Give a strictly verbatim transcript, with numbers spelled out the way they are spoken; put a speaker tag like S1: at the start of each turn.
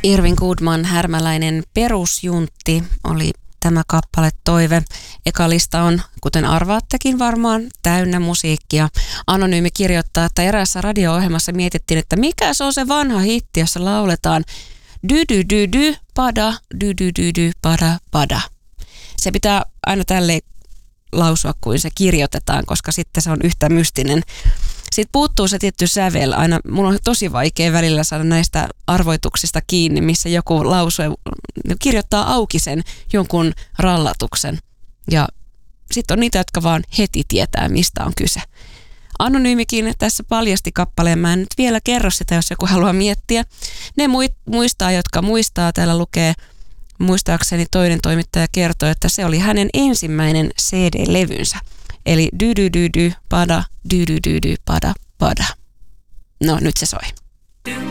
S1: Irvin Goodman, Härmäläinen perusjuntti oli tämä kappale Toive. Eka lista on, kuten arvaattekin varmaan, täynnä musiikkia. Anonyymi kirjoittaa, että eräässä radio-ohjelmassa mietittiin, että mikä se on se vanha hitti, jossa lauletaan dy dy dy dy pada, dy dy dy dy pada pada. Se pitää aina tälleen lausua, kuin se kirjoitetaan, koska sitten se on yhtä mystinen. Sitten puuttuu se tietty sävel. Aina mun on tosi vaikea välillä saada näistä arvoituksista kiinni, missä joku lausuu kirjoittaa auki sen jonkun rallatuksen. Ja sitten on niitä, jotka vaan heti tietää, mistä on kyse. Anonyymikin tässä paljasti kappaleen. Mä en nyt vielä kerro sitä, jos joku haluaa miettiä. Ne muistaa, jotka muistaa. Täällä lukee, muistaakseni toinen toimittaja kertoi, että se oli hänen ensimmäinen C D-levynsä. Eli dy dy dy dy pada, dy dy dy dy pada pada. No nyt se soi.